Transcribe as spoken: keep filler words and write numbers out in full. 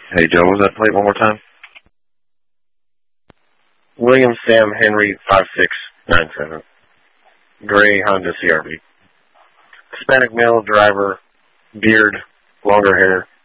Hey, Joe, what was that plate one more time? William Sam Henry five six nine seven. Gray Honda C R V. Hispanic male driver, beard, longer hair,